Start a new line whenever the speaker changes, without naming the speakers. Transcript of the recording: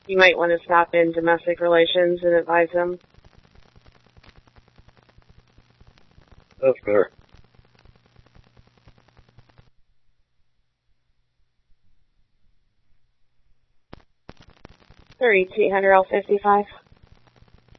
You might want to stop in domestic relations and advise them.
That's fair.
$3,800 L55.